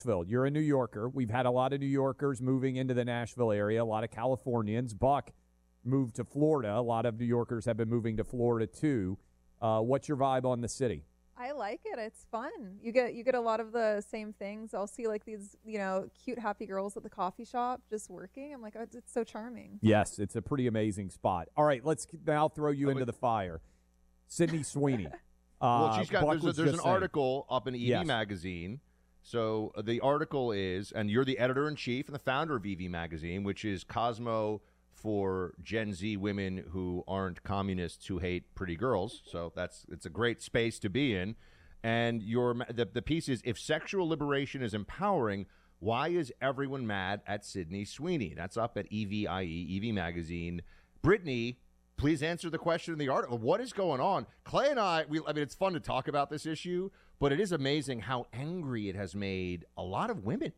Nashville. You're a New Yorker. We've had a lot of New Yorkers moving into the Nashville area, a lot of Californians. Buck moved to Florida. A lot of New Yorkers have been moving to Florida too. What's your vibe on the city? I like it. It's fun. You get a lot of the same things. I'll see like these, cute, happy girls at the coffee shop just working. I'm like, oh, it's so charming. Yes, it's a pretty amazing spot. All right, let's now throw you into the fire. Sydney Sweeney. Well, she's got there's an saying. article up in EV Magazine. So the article is, and you're the editor-in-chief and the founder of EV Magazine, which is Cosmo for Gen Z women who aren't communists who hate pretty girls. So it's a great space to be in. And the piece is, if sexual liberation is empowering, why is everyone mad at Sydney Sweeney? That's up at EVIE, EV Magazine. Brittany, please answer the question in the article. What is going on? Clay and I mean, it's fun to talk about this issue, but it is amazing how angry it has made a lot of women.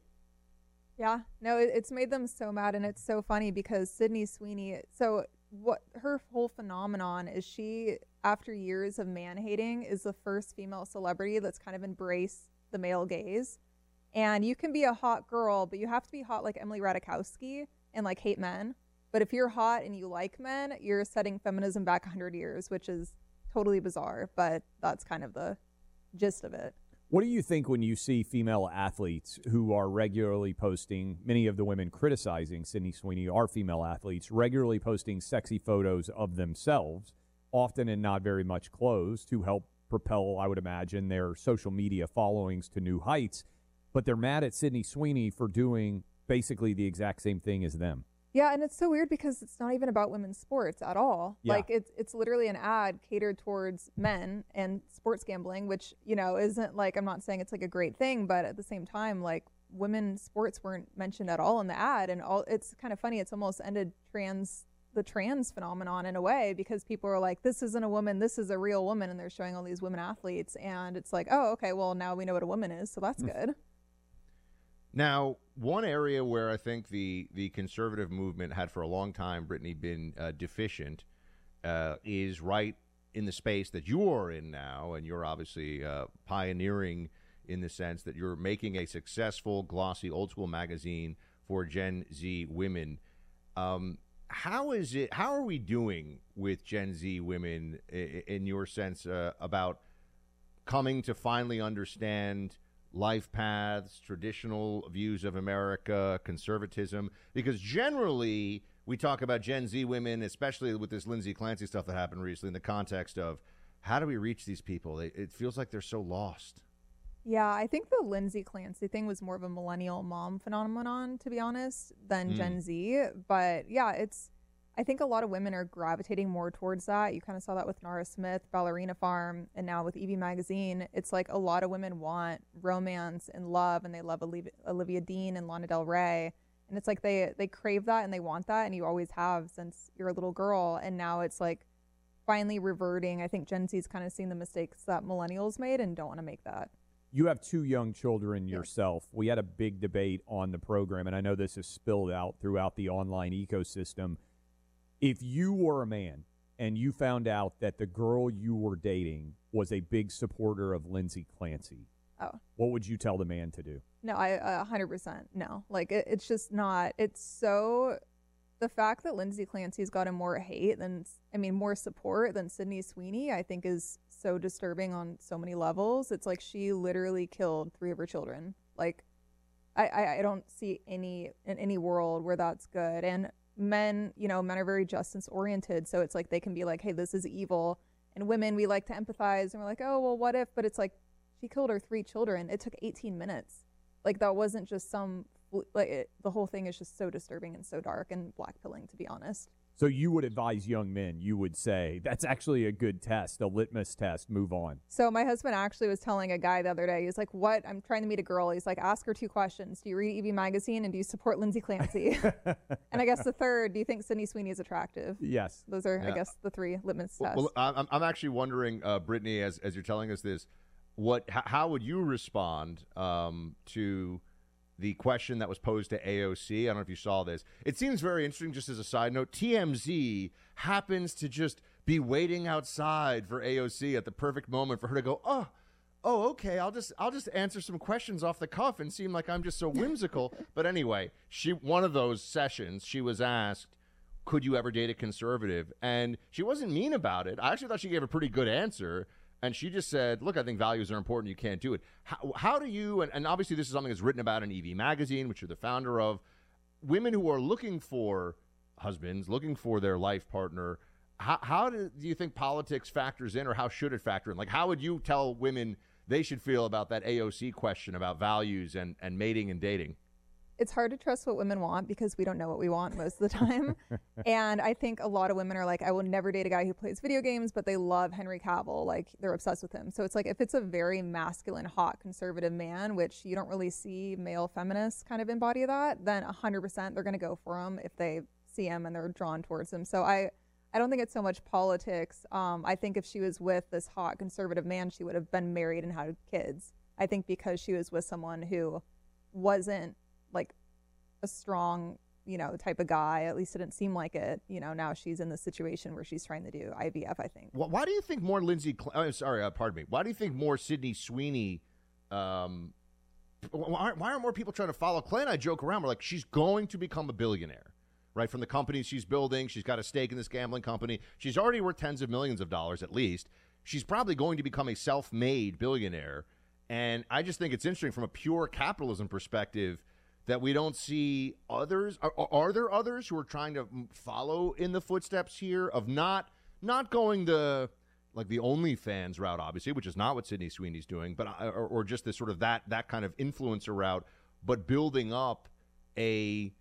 Yeah, no, it's made them so mad, and it's so funny because Sydney Sweeney, so what her whole phenomenon is, she, after years of man-hating, is the first female celebrity that's kind of embraced the male gaze. And you can be a hot girl, but you have to be hot like Emily Ratajkowski and like hate men. But if you're hot and you like men, you're setting feminism back 100 years, which is totally bizarre, but that's kind of the gist of it. What do you think when you see female athletes who are regularly posting, many of the women criticizing Sydney Sweeney are female athletes, regularly posting sexy photos of themselves, often in not very much clothes, to help propel, I would imagine, their social media followings to new heights, but they're mad at Sydney Sweeney for doing basically the exact same thing as them? Yeah, and it's so weird because it's not even about women's sports at all. Yeah. Like it's literally an ad catered towards men and sports gambling, which, isn't like, I'm not saying it's like a great thing, but at the same time, like, women's sports weren't mentioned at all in the ad. And it's kind of funny. It's almost ended the trans phenomenon in a way, because people are like, this isn't a woman, this is a real woman. And they're showing all these women athletes. And it's like, oh, okay, well, now we know what a woman is. So that's good. Now, one area where I think the conservative movement had for a long time, Brittany, been deficient is right in the space that you are in now, and you're obviously pioneering in the sense that you're making a successful, glossy, old-school magazine for Gen Z women. How are we doing with Gen Z women, in your sense, about coming to finally understand life paths, traditional views of America, conservatism? Because generally we talk about Gen Z women, especially with this Lindsay Clancy stuff that happened recently, in the context of how do we reach these people? It feels like they're so lost. Yeah, I think the Lindsay Clancy thing was more of a millennial mom phenomenon, to be honest, than Gen Z. But yeah, I think a lot of women are gravitating more towards that. You kind of saw that with Nara Smith, Ballerina Farm, and now with Evie Magazine. It's like a lot of women want romance and love, and they love Olivia Dean and Lana Del Rey. And it's like they crave that and they want that, and you always have since you're a little girl. And now it's like finally reverting. I think Gen Z's kind of seeing the mistakes that millennials made and don't want to make that. You have 2 young children yourself. We had a big debate on the program, and I know this has spilled out throughout the online ecosystem. If you were a man and you found out that the girl you were dating was a big supporter of Lindsay Clancy, what would you tell the man to do? No, I 100% no. Like it's just not. It's so, the fact that Lindsay Clancy's gotten more hate more support than Sydney Sweeney, I think is so disturbing on so many levels. It's like she literally killed 3 of her children. Like I don't see in any world where that's good. And men are very justice oriented. So it's like they can be like, hey, this is evil. And women, we like to empathize and we're like, oh, well, what if? But it's like, she killed her 3 children. It took 18 minutes. Like that wasn't just the whole thing is just so disturbing and so dark and blackpilling, to be honest. So you would advise young men, you would say, that's actually a good test, a litmus test, move on. So my husband actually was telling a guy the other day, he's like, what? I'm trying to meet a girl. He's like, ask her 2 questions. Do you read Evie Magazine and do you support Lindsay Clancy? And I guess the third, do you think Sydney Sweeney is attractive? Yes. Those are, I guess, the 3 litmus tests. Well, I'm actually wondering, Brittany, as you're telling us this, how would you respond to the question that was posed to AOC? I don't know if you saw this. It seems very interesting, just as a side note. TMZ happens to just be waiting outside for AOC at the perfect moment for her to go, oh, oh, okay, I'll just answer some questions off the cuff and seem like I'm just so whimsical. But anyway, one of those sessions, she was asked, could you ever date a conservative? And she wasn't mean about it. I actually thought she gave a pretty good answer. And she just said, look, I think values are important. You can't do it. How do you, and obviously this is something that's written about in EV Magazine, which you're the founder of, women who are looking for husbands, looking for their life partner, how do you think politics factors in, or how should it factor in? Like, how would you tell women they should feel about that AOC question about values and mating and dating? It's hard to trust what women want because we don't know what we want most of the time. And I think a lot of women are like, I will never date a guy who plays video games, but they love Henry Cavill. Like, they're obsessed with him. So it's like, if it's a very masculine, hot, conservative man, which you don't really see male feminists kind of embody that, then 100% they're going to go for him if they see him and they're drawn towards him. So I don't think it's so much politics. I think if she was with this hot, conservative man, she would have been married and had kids. I think because she was with someone who wasn't like a strong, type of guy. At least it didn't seem like it. Now she's in the situation where she's trying to do IVF, I think. Why do you think more pardon me. Why do you think more Sydney Sweeney, why aren't more people trying to follow? Clay and I joke around. We're like, she's going to become a billionaire, right? From the companies she's building. She's got a stake in this gambling company. She's already worth tens of millions of dollars at least. She's probably going to become a self-made billionaire. And I just think it's interesting from a pure capitalism perspective that we don't see others. Are there others who are trying to follow in the footsteps here of not going the OnlyFans route, obviously, which is not what Sydney Sweeney's doing, but or just this sort of that kind of influencer route, but building up it's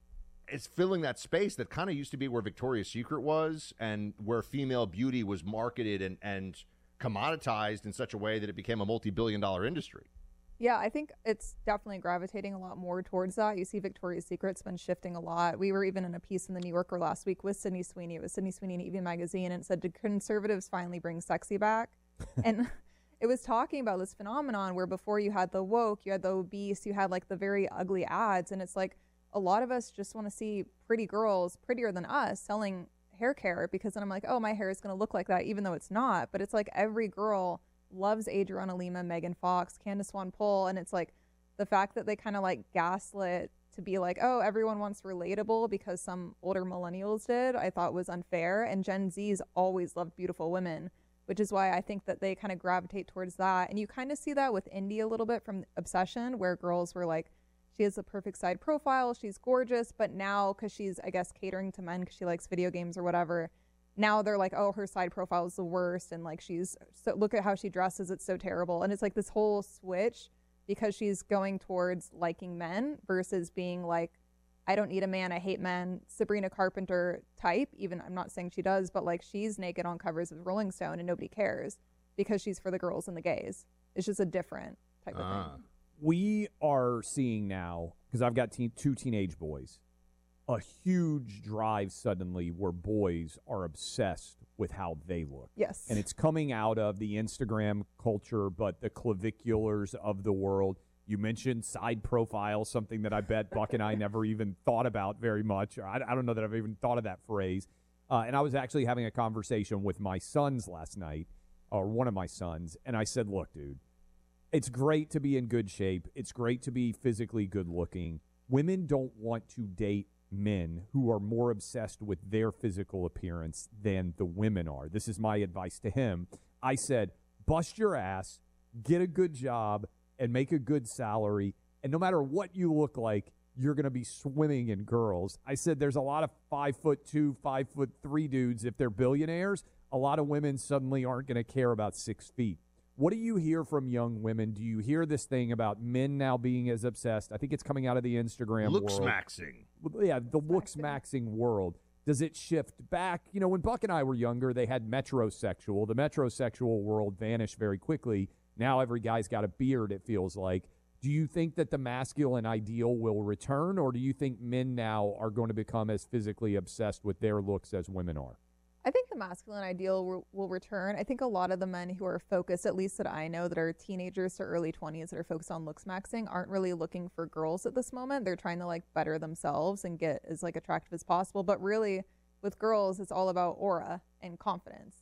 filling that space that kind of used to be where Victoria's Secret was and where female beauty was marketed and commoditized in such a way that it became a multi-billion-dollar industry. Yeah, I think it's definitely gravitating a lot more towards that. You see Victoria's Secret's been shifting a lot. We were even in a piece in the New Yorker last week with Sydney Sweeney. It was Sydney Sweeney in EV Magazine, and it said, did conservatives finally bring sexy back? And it was talking about this phenomenon where before you had the woke, you had the obese, you had like the very ugly ads. And it's like a lot of us just want to see pretty girls, prettier than us, selling hair care, because then I'm like, oh, my hair is going to look like that, even though it's not. But it's like every girl loves Adriana Lima, Megan Fox, Candace Swan Pohl, and it's like the fact that they kind of like gaslit to be like, oh, everyone wants relatable because some older millennials did, I thought was unfair. And Gen Z's always loved beautiful women, which is why I think that they kind of gravitate towards that. And you kind of see that with Indie a little bit from Obsession, where girls were like, she has a perfect side profile, she's gorgeous, but now because she's, I guess, catering to men because she likes video games or whatever, now they're like, oh, her side profile is the worst. And like, look at how she dresses. It's so terrible. And it's like this whole switch because she's going towards liking men versus being like, I don't need a man. I hate men. Sabrina Carpenter type, even I'm not saying she does, but like she's naked on covers of Rolling Stone and nobody cares because she's for the girls and the gays. It's just a different type of thing. We are seeing now, because I've got two teenage boys, a huge drive suddenly where boys are obsessed with how they look. Yes. And it's coming out of the Instagram culture, but the claviculars of the world. You mentioned side profile, something that I bet Buck and I never even thought about very much. I don't know that I've even thought of that phrase. And I was actually having a conversation with my sons last night, or one of my sons, and I said, look, dude, it's great to be in good shape. It's great to be physically good looking. Women don't want to date men who are more obsessed with their physical appearance than the women are. This is my advice to him. I said, bust your ass, get a good job, and make a good salary. And no matter what you look like, you're going to be swimming in girls. I said there's a lot of 5'2", 5'3" dudes. If they're billionaires, a lot of women suddenly aren't going to care about 6 feet. What do you hear from young women? Do you hear this thing about men now being as obsessed? I think it's coming out of the Instagram world. Looks-maxing. Yeah, the looks-maxing world. Does it shift back? You know, when Buck and I were younger, they had metrosexual. The metrosexual world vanished very quickly. Now every guy's got a beard, it feels like. Do you think that the masculine ideal will return, or do you think men now are going to become as physically obsessed with their looks as women are? I think the masculine ideal will return. I think a lot of the men who are focused, at least that I know, that are teenagers to early 20s that are focused on looks maxing aren't really looking for girls at this moment. They're trying to like better themselves and get as like attractive as possible. But really with girls, it's all about aura and confidence.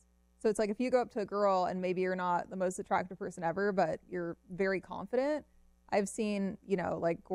So it's like if you go up to a girl and maybe you're not the most attractive person ever, but you're very confident. I've seen, like